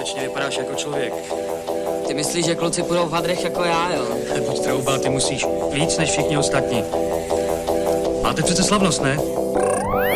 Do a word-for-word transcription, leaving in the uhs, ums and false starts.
Konečně vypadáš jako člověk. Ty myslíš, že kluci půjdou v hadrech jako já, jo? Nebuď trouba, ty musíš víc než všichni ostatní. Máte přece slavnost, ne?